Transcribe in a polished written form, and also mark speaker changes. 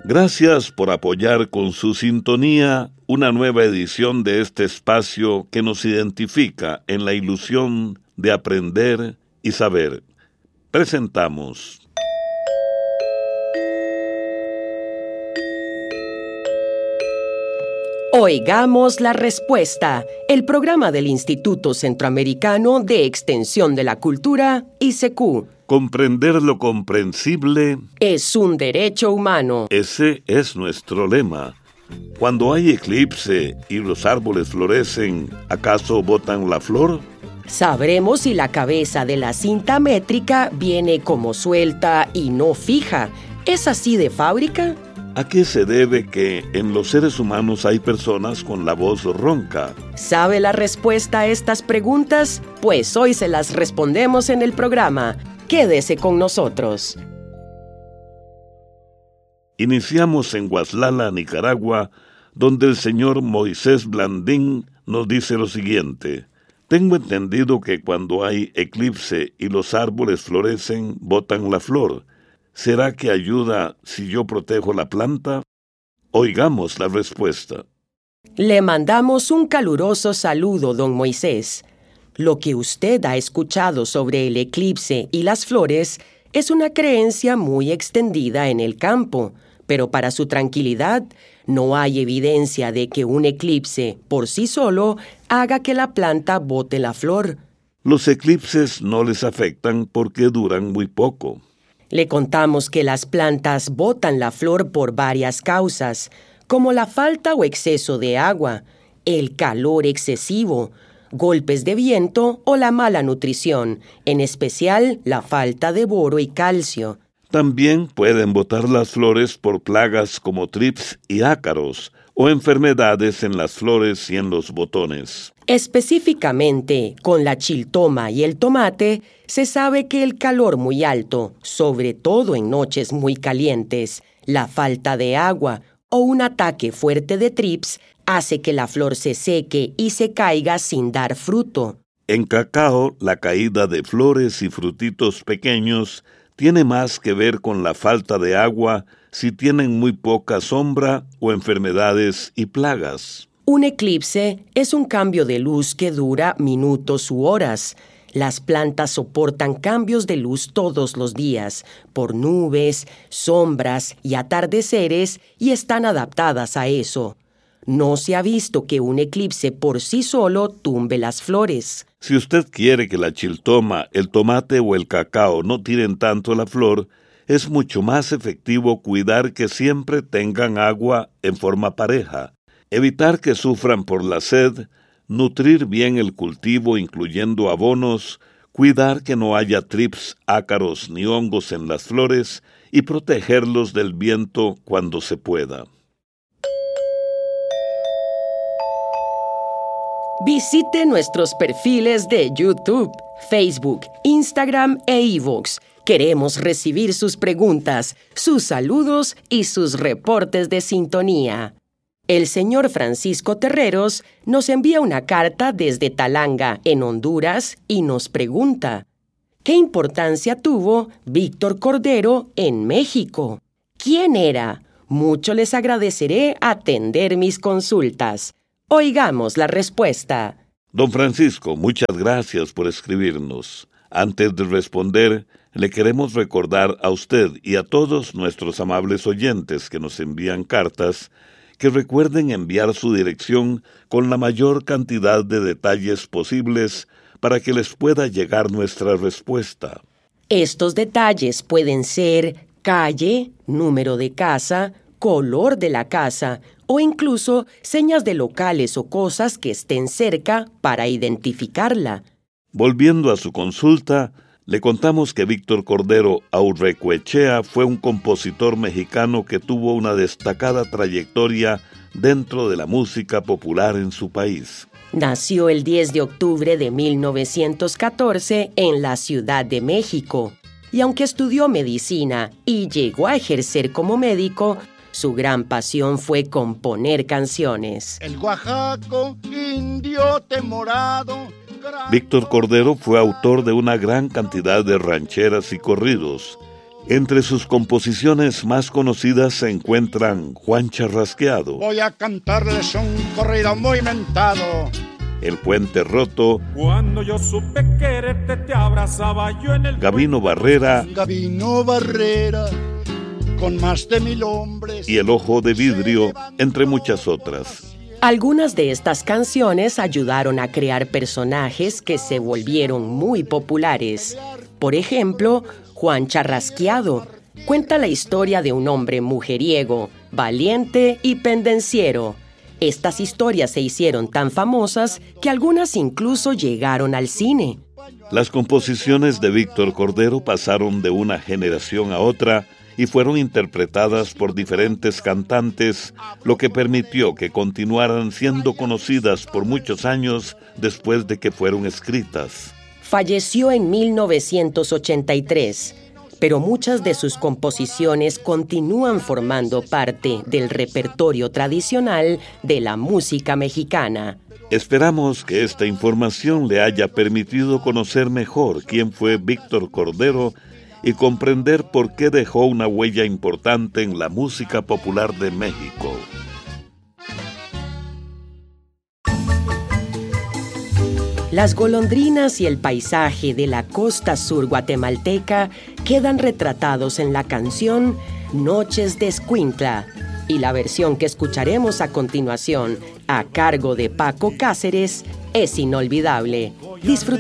Speaker 1: Gracias por apoyar con su sintonía una nueva edición de este espacio que nos identifica en la ilusión de aprender y saber. Presentamos
Speaker 2: Oigamos la Respuesta, el programa del Instituto Centroamericano de Extensión de la Cultura, ICQ.
Speaker 1: Comprender lo comprensible
Speaker 2: Es un derecho humano.
Speaker 1: Ese es nuestro lema. Cuando hay eclipse y los árboles florecen, ¿acaso botan la flor?
Speaker 2: Sabremos si la cabeza de la cinta métrica viene como suelta y no fija. ¿Es así de fábrica?
Speaker 1: ¿A qué se debe que en los seres humanos hay personas con la voz ronca?
Speaker 2: ¿Sabe la respuesta a estas preguntas? Pues hoy se las respondemos en el programa. Quédese con nosotros.
Speaker 1: Iniciamos en Guaslala, Nicaragua, donde el señor Moisés Blandín nos dice lo siguiente: tengo entendido que cuando hay eclipse y los árboles florecen, botan la flor. ¿Será que ayuda si yo protejo la planta? Oigamos la respuesta.
Speaker 2: Le mandamos un caluroso saludo, don Moisés. Lo que usted ha escuchado sobre el eclipse y las flores es una creencia muy extendida en el campo, pero para su tranquilidad, no hay evidencia de que un eclipse por sí solo haga que la planta bote la flor.
Speaker 1: Los eclipses no les afectan porque duran muy poco.
Speaker 2: Le contamos que las plantas botan la flor por varias causas, como la falta o exceso de agua, el calor excesivo, golpes de viento o la mala nutrición, en especial la falta de boro y calcio.
Speaker 1: También pueden botar las flores por plagas como trips y ácaros, o enfermedades en las flores y en los botones.
Speaker 2: Específicamente, con la chiltoma y el tomate, se sabe que el calor muy alto, sobre todo en noches muy calientes, la falta de agua o un ataque fuerte de trips hace que la flor se seque y se caiga sin dar fruto.
Speaker 1: En cacao, la caída de flores y frutitos pequeños tiene más que ver con la falta de agua si tienen muy poca sombra o enfermedades y plagas.
Speaker 2: Un eclipse es un cambio de luz que dura minutos u horas. Las plantas soportan cambios de luz todos los días, por nubes, sombras y atardeceres, y están adaptadas a eso. No se ha visto que un eclipse por sí solo tumbe las flores.
Speaker 1: Si usted quiere que la chiltoma, el tomate o el cacao no tiren tanto la flor, es mucho más efectivo cuidar que siempre tengan agua en forma pareja, evitar que sufran por la sed, nutrir bien el cultivo incluyendo abonos, cuidar que no haya trips, ácaros ni hongos en las flores y protegerlos del viento cuando se pueda.
Speaker 2: Visite nuestros perfiles de YouTube, Facebook, Instagram e iVoox. Queremos recibir sus preguntas, sus saludos y sus reportes de sintonía. El señor Francisco Terreros nos envía una carta desde Talanga, en Honduras, y nos pregunta: ¿qué importancia tuvo Víctor Cordero en México? ¿Quién era? Mucho les agradeceré atender mis consultas. Oigamos la respuesta.
Speaker 1: Don Francisco, muchas gracias por escribirnos. Antes de responder, le queremos recordar a usted y a todos nuestros amables oyentes que nos envían cartas que recuerden enviar su dirección con la mayor cantidad de detalles posibles para que les pueda llegar nuestra respuesta.
Speaker 2: Estos detalles pueden ser calle, número de casa, color de la casa o incluso señas de locales o cosas que estén cerca para identificarla.
Speaker 1: Volviendo a su consulta, le contamos que Víctor Cordero Aurrecoechea fue un compositor mexicano que tuvo una destacada trayectoria dentro de la música popular en su país.
Speaker 2: Nació el 10 de octubre de 1914 en la Ciudad de México. Y aunque estudió medicina y llegó a ejercer como médico, su gran pasión fue componer canciones.
Speaker 3: El Oaxaco, indio temorado.
Speaker 1: Víctor Cordero fue autor de una gran cantidad de rancheras y corridos. Entre sus composiciones más conocidas se encuentran Juan Charrasqueado,
Speaker 3: Voy a cantarles un corrido muy mentado.
Speaker 1: El Puente Roto,
Speaker 4: Cuando yo supe quererte, te abrazaba yo en el
Speaker 1: Gabino Barrera
Speaker 3: Gabino Barrera, con más de 1000 hombres.
Speaker 1: y El Ojo de Vidrio, entre muchas otras.
Speaker 2: Algunas de estas canciones ayudaron a crear personajes que se volvieron muy populares. Por ejemplo, Juan Charrasqueado cuenta la historia de un hombre mujeriego, valiente y pendenciero. Estas historias se hicieron tan famosas que algunas incluso llegaron al cine.
Speaker 1: Las composiciones de Víctor Cordero pasaron de una generación a otra y fueron interpretadas por diferentes cantantes, lo que permitió que continuaran siendo conocidas por muchos años después de que fueron escritas.
Speaker 2: Falleció en 1983, pero muchas de sus composiciones continúan formando parte del repertorio tradicional de la música mexicana.
Speaker 1: Esperamos que esta información le haya permitido conocer mejor quién fue Víctor Cordero y comprender por qué dejó una huella importante en la música popular de México.
Speaker 2: Las golondrinas y el paisaje de la costa sur guatemalteca quedan retratados en la canción Noches de Escuintla, y la versión que escucharemos a continuación, a cargo de Paco Cáceres, es inolvidable. Disfrutemos.